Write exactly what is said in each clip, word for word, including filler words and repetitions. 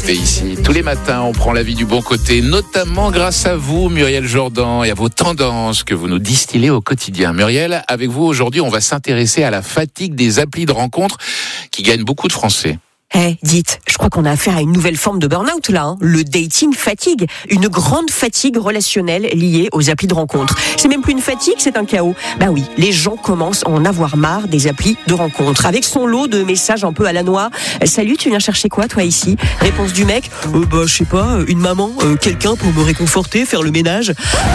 côté ici. Tous les matins, on prend la vie du bon côté, notamment grâce à vous, Muriel Jourdan, et à vos tendances que vous nous distillez au quotidien. Muriel, avec vous aujourd'hui, on va s'intéresser à la fatigue des applis de rencontres qui gagnent beaucoup de Français. Eh, hey, dites, je crois qu'on a affaire à une nouvelle forme de burn-out là, hein. Le dating fatigue, une grande fatigue relationnelle liée aux applis de rencontres. C'est même plus une fatigue, c'est un chaos. Ben oui, les gens commencent à en avoir marre des applis de rencontres, avec son lot de messages un peu à la noix. Salut, tu viens chercher quoi toi ici? Réponse du mec, euh, bah je sais pas, une maman, euh, quelqu'un pour me réconforter, faire le ménage.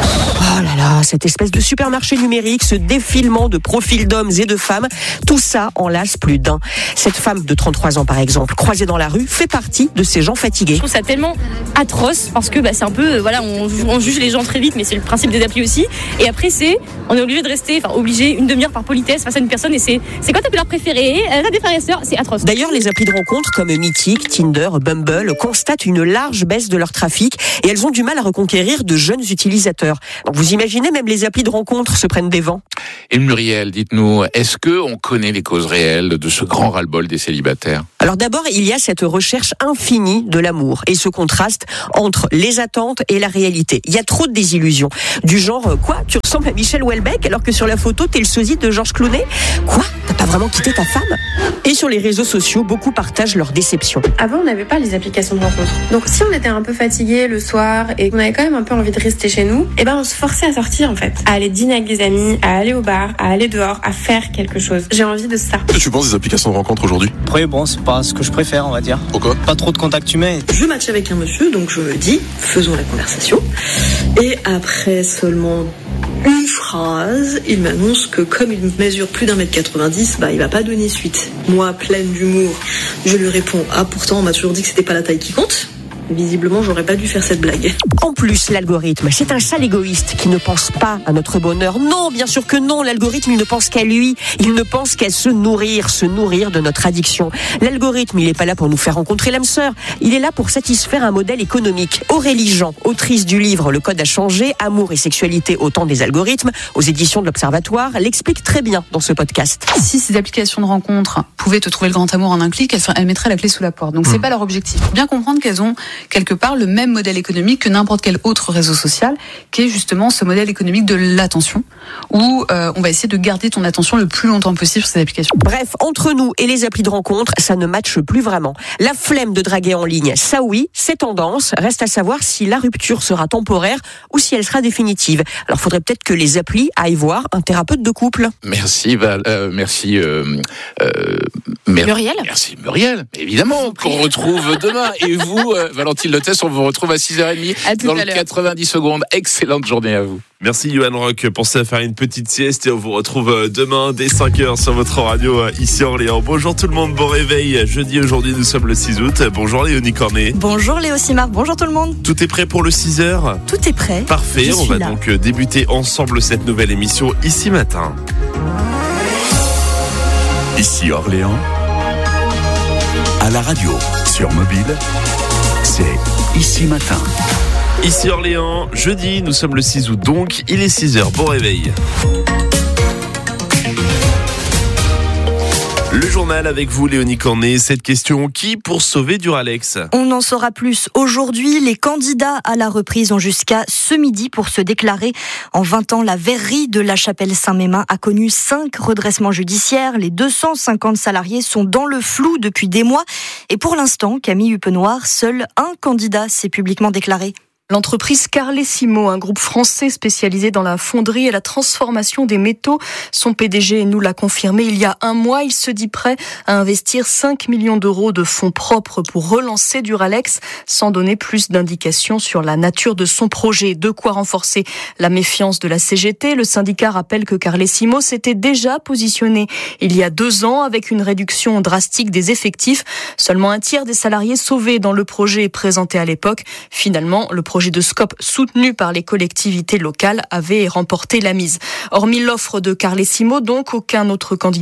Oh là là, cette espèce de supermarché numérique, ce défilement de profils d'hommes et de femmes, tout ça en lasse plus d'un. Cette femme de trente-trois ans par exemple, croisée dans la rue, fait partie de ces gens fatigués. Je trouve ça tellement atroce parce que bah, c'est un peu, euh, voilà, on, on juge les gens très vite, mais c'est le principe des applis aussi. Et après, c'est, on est obligé de rester, enfin obligé une demi-heure par politesse face à une personne. Et c'est, c'est quoi ta couleur préférée? T'as des frères et sœurs? C'est atroce. D'ailleurs, les applis de rencontres comme Mythique, Tinder, Bumble constatent une large baisse de leur trafic et elles ont du mal à reconquérir de jeunes utilisateurs. Donc vous imaginez, même les applis de rencontres se prennent des vents. Et Muriel, dites-nous, est-ce que on connaît les causes réelles de ce grand ras-le-bol des célibataires? Alors d'abord, il y a cette recherche infinie de l'amour et ce contraste entre les attentes et la réalité. Il y a trop de désillusions. Du genre, quoi, tu ressembles à Michel Houellebecq alors que sur la photo, t'es le sosie de Georges Clooney? Quoi, t'as pas vraiment quitté ta femme? Et sur les réseaux sociaux, beaucoup partagent leur déception. Avant, on n'avait pas les applications de rencontres. Donc si on était un peu fatigué le soir et qu'on avait quand même un peu envie de rester chez nous, eh ben on se forçait à sortir en fait, à aller dîner avec des amis, à aller au bar, à aller dehors, à faire quelque chose. J'ai envie de ça. Qu'est-ce que tu penses des applications de rencontres aujourd'hui? Après, bon, c'est pas ce que je préfère, on va dire. Pourquoi? Pas trop de contact humain. Je match avec un monsieur, donc je me dis, faisons la conversation. Et après seulement une phrase, il m'annonce que comme il mesure plus d'un mètre quatre-vingt-dix, bah il va pas donner suite. Moi, pleine d'humour, je lui réponds, ah pourtant on m'a toujours dit que c'était pas la taille qui compte. Visiblement, j'aurais pas dû faire cette blague. En plus, l'algorithme, c'est un sale égoïste qui ne pense pas à notre bonheur. Non, bien sûr que non, l'algorithme, il ne pense qu'à lui. Il ne pense qu'à se nourrir, se nourrir de notre addiction. L'algorithme, il n'est pas là pour nous faire rencontrer l'âme sœur. Il est là pour satisfaire un modèle économique. Aurélie Jean, autrice du livre Le Code a changé, Amour et sexualité au temps des algorithmes, aux éditions de l'Observatoire, l'explique très bien dans ce podcast. Si ces applications de rencontres pouvaient te trouver le grand amour en un clic, elles, elles mettraient la clé sous la porte. Donc, mmh. c'est pas leur objectif. Bien comprendre qu'elles ont quelque part le même modèle économique que n'importe quel autre réseau social, qui est justement ce modèle économique de l'attention, où euh, on va essayer de garder ton attention le plus longtemps possible sur ces applications. Bref, entre nous et les applis de rencontre, ça ne matche plus vraiment. La flemme de draguer en ligne, ça oui, c'est tendance. Reste à savoir si la rupture sera temporaire ou si elle sera définitive. Alors, faudrait peut-être que les applis aillent voir un thérapeute de couple. Merci, Val, euh, merci, euh, euh, Mer- Muriel. Merci, Muriel. Évidemment, qu'on retrouve demain. Et vous, euh, Valentine Lotès, on vous retrouve à six heures trente dans le quatre-vingt-dix secondes. Excellente journée à vous. Merci Johan Rock, pensez à faire une petite sieste et on vous retrouve demain dès cinq heures sur votre radio ici à Orléans. Bonjour tout le monde, bon réveil. Jeudi, aujourd'hui nous sommes le six août. Bonjour Léonie Cornet. Bonjour Léo Simard, bonjour tout le monde. Tout est prêt pour le six heures? Tout est prêt. Parfait, on va là. donc débuter ensemble cette nouvelle émission ici matin. Ici Orléans, à la radio, sur mobile, c'est Ici Matin. Ici Orléans, jeudi, nous sommes le six août donc, il est six heures, bon réveil. Le journal avec vous, Léonie Cornet. Cette question, qui pour sauver Duralex? On en saura plus aujourd'hui. Les candidats à la reprise ont jusqu'à ce midi pour se déclarer. En vingt ans, la verrerie de la Chapelle-Saint-Mémin a connu cinq redressements judiciaires. Les deux cent cinquante salariés sont dans le flou depuis des mois. Et pour l'instant, Camille Huppenoir, seul un candidat s'est publiquement déclaré. L'entreprise Carlesimo, un groupe français spécialisé dans la fonderie et la transformation des métaux. Son P D G nous l'a confirmé il y a un mois. Il se dit prêt à investir cinq millions d'euros de fonds propres pour relancer Duralex, sans donner plus d'indications sur la nature de son projet. De quoi renforcer la méfiance de la C G T. Le syndicat rappelle que Carlesimo s'était déjà positionné il y a deux ans avec une réduction drastique des effectifs. Seulement un tiers des salariés sauvés dans le projet présenté à l'époque. Finalement, le projet projet de Scope soutenu par les collectivités locales avait remporté la mise. Hormis l'offre de Carlesimo, donc, aucun autre candidat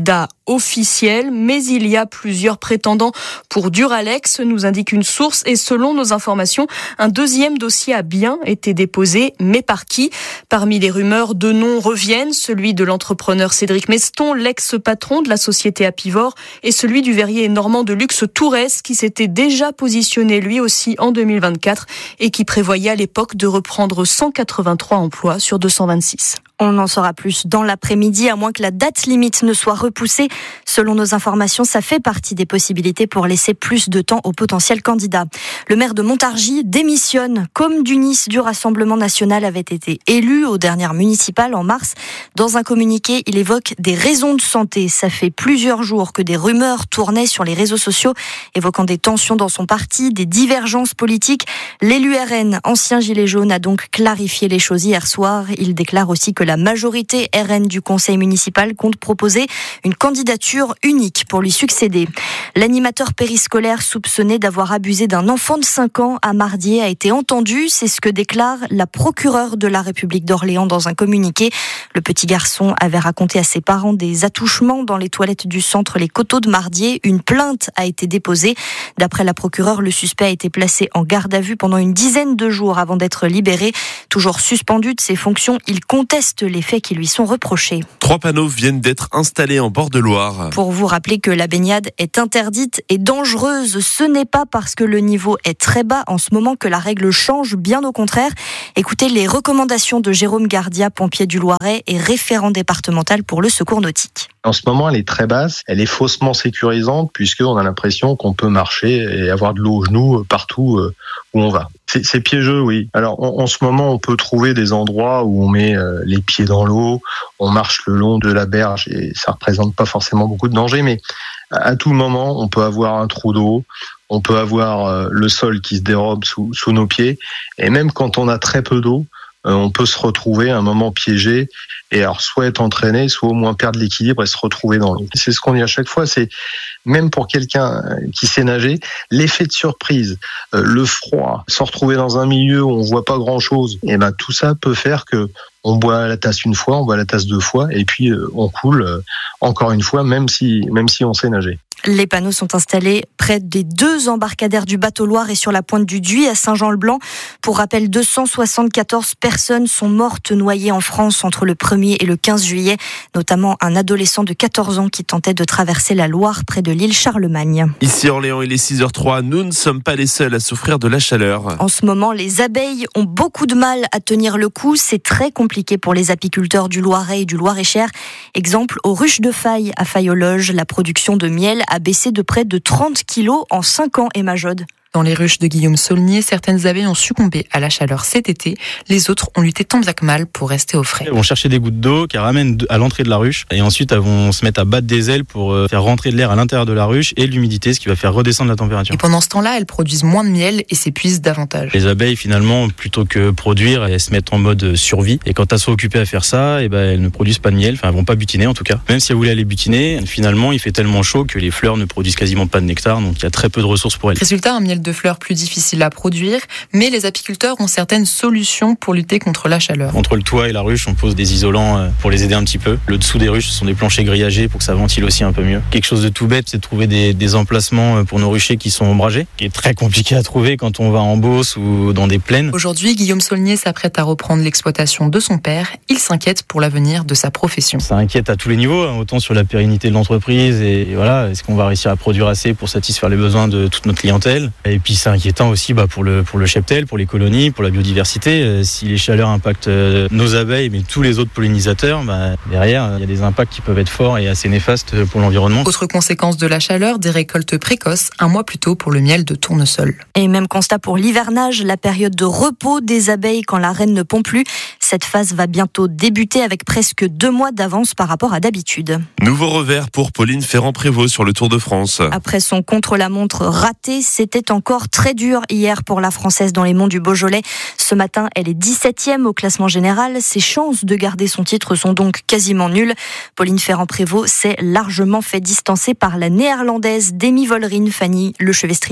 officiel, mais il y a plusieurs prétendants pour Duralex, nous indique une source, et selon nos informations, un deuxième dossier a bien été déposé, mais par qui ? Parmi les rumeurs, deux noms reviennent, celui de l'entrepreneur Cédric Meston, l'ex-patron de la société Apivor, et celui du verrier normand de luxe Tourès, qui s'était déjà positionné lui aussi en deux mille vingt-quatre et qui prévoyait à l'époque de reprendre cent quatre-vingt-trois emplois sur deux cent vingt-six. On en saura plus dans l'après-midi, à moins que la date limite ne soit repoussée. Selon nos informations, ça fait partie des possibilités pour laisser plus de temps aux potentiels candidats. Le maire de Montargis démissionne, comme Dunis du Rassemblement national avait été élu aux dernières municipales en mars. Dans un communiqué, il évoque des raisons de santé. Ça fait plusieurs jours que des rumeurs tournaient sur les réseaux sociaux, évoquant des tensions dans son parti, des divergences politiques. L'élu R N, ancien gilet jaune, a donc clarifié les choses hier soir. Il déclare aussi que la majorité R N du conseil municipal compte proposer une candidature unique pour lui succéder. L'animateur périscolaire soupçonné d'avoir abusé d'un enfant de cinq ans à Mardié a été entendu. C'est ce que déclare la procureure de la République d'Orléans dans un communiqué. Le petit garçon avait raconté à ses parents des attouchements dans les toilettes du centre Les Coteaux de Mardié. Une plainte a été déposée. D'après la procureure, le suspect a été placé en garde à vue pendant une dizaine de jours avant d'être libéré. Toujours suspendu de ses fonctions, il conteste les faits qui lui sont reprochés. Trois panneaux viennent d'être installés en bord de Loire. Pour vous rappeler que la baignade est interdite et dangereuse, ce n'est pas parce que le niveau est très bas en ce moment que la règle change, bien au contraire. Écoutez les recommandations de Jérôme Gardia, pompier du Loiret et référent départemental pour le secours nautique. En ce moment, elle est très basse, elle est faussement sécurisante puisqu'on a l'impression qu'on peut marcher et avoir de l'eau aux genoux partout où on va. C'est, c'est piégeux, oui. Alors, en, en ce moment, on peut trouver des endroits où on met euh, les pieds dans l'eau, on marche le long de la berge et ça représente pas forcément beaucoup de danger, mais à, à tout moment, on peut avoir un trou d'eau, on peut avoir euh, le sol qui se dérobe sous, sous nos pieds, et même quand on a très peu d'eau, euh, on peut se retrouver à un moment piégé et alors soit être entraîné, soit au moins perdre l'équilibre et se retrouver dans l'eau. C'est ce qu'on dit à chaque fois, c'est même pour quelqu'un qui sait nager, l'effet de surprise, euh, le froid, se retrouver dans un milieu où on voit pas grand-chose, et ben tout ça peut faire que on boit la tasse une fois, on boit la tasse deux fois, et puis euh, on coule euh, encore une fois, même si même si on sait nager. Les panneaux sont installés près des deux embarcadères du bateau Loire et sur la pointe du Duy à Saint-Jean-le-Blanc. Pour rappel, deux cent soixante-quatorze personnes sont mortes noyées en France entre le premier et le quinze juillet, notamment un adolescent de quatorze ans qui tentait de traverser la Loire près de l'île Charlemagne. Ici Orléans, il est six heures zéro trois. Nous ne sommes pas les seuls à souffrir de la chaleur. En ce moment, les abeilles ont beaucoup de mal à tenir le coup. C'est très compliqué pour les apiculteurs du Loiret et du Loir-et-Cher. Exemple, aux ruches de Faille à Faille-aux-Loges, la production de miel a baissé de près de trente kilos en cinq ans, Emma Jode. Dans les ruches de Guillaume Saulnier, certaines abeilles ont succombé à la chaleur cet été. Les autres ont lutté tant bien que mal pour rester au frais. Elles vont chercher des gouttes d'eau qui ramènent à l'entrée de la ruche et ensuite elles vont se mettre à battre des ailes pour faire rentrer de l'air à l'intérieur de la ruche et l'humidité, ce qui va faire redescendre la température. Et pendant ce temps-là, elles produisent moins de miel et s'épuisent davantage. Les abeilles, finalement, plutôt que produire, elles se mettent en mode survie. Et quand elles sont occupées à faire ça, et ben, elles ne produisent pas de miel, enfin elles vont pas butiner en tout cas. Même si elles voulaient aller butiner, finalement il fait tellement chaud que les fleurs ne produisent quasiment pas de nectar, donc il y a très peu de ressources pour elles. Résultat, un miel de fleurs plus difficile à produire, mais les apiculteurs ont certaines solutions pour lutter contre la chaleur. Entre le toit et la ruche, on pose des isolants pour les aider un petit peu. Le dessous des ruches, ce sont des planchers grillagés pour que ça ventile aussi un peu mieux. Quelque chose de tout bête, c'est de trouver des, des emplacements pour nos ruchers qui sont ombragés, qui est très compliqué à trouver quand on va en Beauce ou dans des plaines. Aujourd'hui, Guillaume Saulnier s'apprête à reprendre l'exploitation de son père. Il s'inquiète pour l'avenir de sa profession. Ça inquiète à tous les niveaux, autant sur la pérennité de l'entreprise et voilà, est-ce qu'on va réussir à produire assez pour satisfaire les besoins de toute notre clientèle. Et puis c'est inquiétant aussi bah, pour le pour le cheptel, pour les colonies, pour la biodiversité. Euh, si les chaleurs impactent euh, nos abeilles, mais tous les autres pollinisateurs, bah, derrière, il y a des impacts qui peuvent être forts et assez néfastes pour l'environnement. Autre conséquence de la chaleur, des récoltes précoces, un mois plus tôt pour le miel de tournesol. Et même constat pour l'hivernage, la période de repos des abeilles quand la reine ne pond plus. Cette phase va bientôt débuter avec presque deux mois d'avance par rapport à d'habitude. Nouveau revers pour Pauline Ferrand-Prévot sur le Tour de France. Après son contre-la-montre raté, c'était encore très dur hier pour la Française dans les monts du Beaujolais. Ce matin, elle est dix-septième au classement général. Ses chances de garder son titre sont donc quasiment nulles. Pauline Ferrand-Prévot s'est largement fait distancer par la néerlandaise Demi Vollering, Fanny Lechevestrier.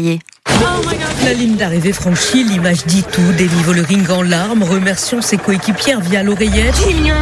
La ligne d'arrivée franchie, l'image dit tout. Demi Vollering en larmes, remerciant ses coéquipières via l'oreillette.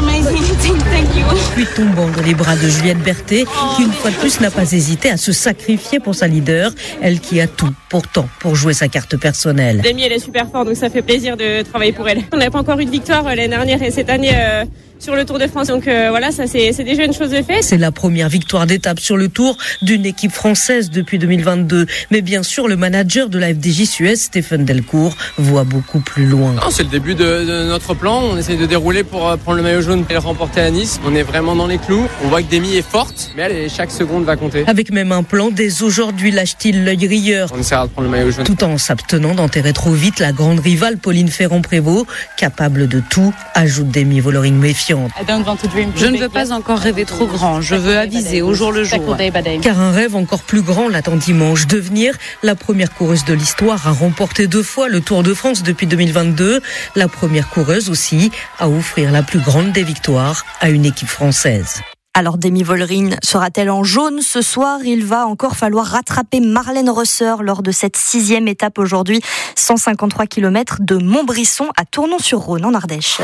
Puis tombant dans les bras de Juliette Berthet, qui une fois de plus n'a pas hésité à se sacrifier pour sa leader, elle qui a tout pourtant pour jouer sa carte personnelle. Demi, elle est super forte, donc ça fait plaisir de travailler pour elle. On n'a pas encore eu de victoire l'année dernière et cette année euh, sur le Tour de France, donc euh, voilà, ça c'est, c'est déjà une chose de fait. C'est la première victoire d'étape sur le Tour d'une équipe française depuis deux mille vingt-deux. Mais bien sûr, le manager de la F D J Suez, Stéphane Delcourt, voit beaucoup plus loin. Non, c'est le début de, de notre plan. On essaie de dérouler pour euh, prendre le maillot jaune et le remporter à Nice. On est vraiment dans les clous. On voit que Demi est forte, mais elle, chaque seconde va compter. Avec même un plan, dès aujourd'hui lâche-t-il l'œil rieur. On essaiera de prendre le maillot jaune. Tout en s'abstenant d'enterrer trop vite la grande rivale Pauline Ferrand-Prévot, capable de tout, ajoute Demi Vollering méfiante. Je ne veux pas encore rêver trop grand. Je veux aviser au jour le jour. Car un rêve encore plus grand l'attend dimanche. Devenir la première coureuse de l'histoire à remporter deux fois le Tour de France depuis deux mille vingt-deux. La première coureuse aussi à offrir la plus grande des victoires à une équipe française. Alors Demi Vollering sera-t-elle en jaune ce soir ? Il va encore falloir rattraper Marlène Rosser lors de cette sixième étape aujourd'hui. cent cinquante-trois kilomètres de Montbrisson à Tournon-sur-Rhône en Ardèche.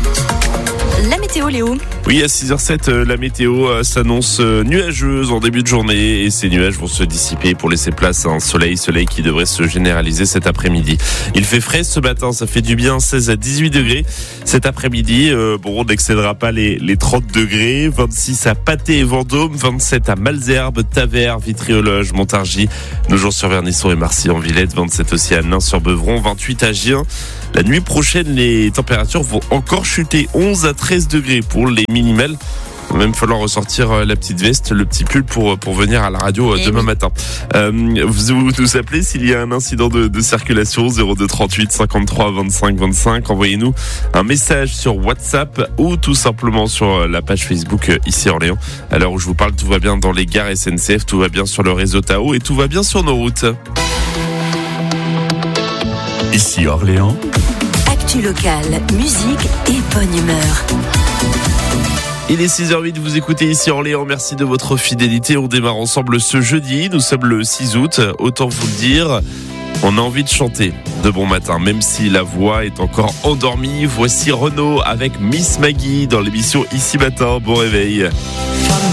La météo, Léo. Oui, à six heures zéro sept, la météo s'annonce nuageuse en début de journée et ces nuages vont se dissiper pour laisser place à un soleil, soleil qui devrait se généraliser cet après-midi. Il fait frais ce matin, ça fait du bien, seize à dix-huit degrés. Cet après-midi, euh, bon, on n'excédera pas les, les trente degrés, vingt-six à Patay et Vendôme, vingt-sept à Malesherbes, Tavers, Vitry-aux-Loges, Montargis, Nogent-sur-Vernisson et Marcy-en-Villette, vingt-sept aussi à Nain-sur-Beuvron, vingt-huit à Gien. La nuit prochaine, les températures vont encore chuter, onze à treize degrés pour les minimales. Il va même falloir ressortir la petite veste, le petit pull pour, pour venir à la radio demain matin. Euh, vous, vous nous appelez s'il y a un incident de, de circulation, zéro deux trente-huit cinquante-trois vingt-cinq vingt-cinq. Envoyez-nous un message sur WhatsApp ou tout simplement sur la page Facebook ici Orléans. À l'heure où je vous parle, tout va bien dans les gares S N C F, tout va bien sur le réseau Tao et tout va bien sur nos routes. Ici Orléans. Actu locale, musique et bonne humeur. Il est six heures huit, vous écoutez ici Orléans, merci de votre fidélité. On démarre ensemble ce jeudi, nous sommes le six août, autant vous le dire, on a envie de chanter de bon matin, même si la voix est encore endormie. Voici Renaud avec Miss Maggie dans l'émission Ici Matin, bon réveil.